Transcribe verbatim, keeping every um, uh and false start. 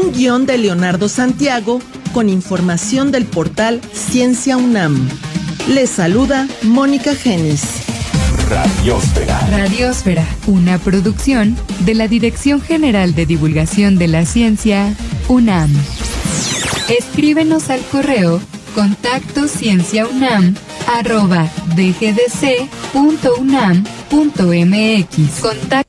Un guión de Leonardo Santiago con información del portal Ciencia UNAM. Les saluda Mónica Genis. Radiósfera. Radiósfera, una producción de la Dirección General de Divulgación de la Ciencia, UNAM. Escríbenos al correo contacto cienciaunam arroba dgdc punto unam punto mx. Contacto